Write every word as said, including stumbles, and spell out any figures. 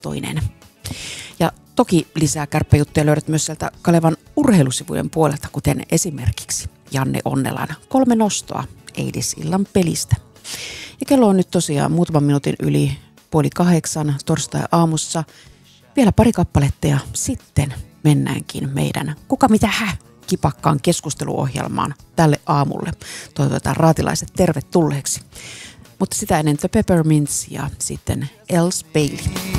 toinen. Ja toki lisää kärppäjuttuja löydät myös sieltä Kalevan urheilusivujen puolelta, kuten esimerkiksi Janne Onnelan kolme nostoa eilisillan pelistä. Ja kello on nyt tosiaan muutaman minuutin yli puoli kahdeksan torstai-aamussa. Vielä pari kappaletta ja sitten mennäänkin meidän Kuka mitä hä? Kipakkaan keskusteluohjelmaan tälle aamulle. Toivotetaan raatilaiset tervetulleeksi. Mutta sitä ennen The Peppermints ja sitten Els Bailey.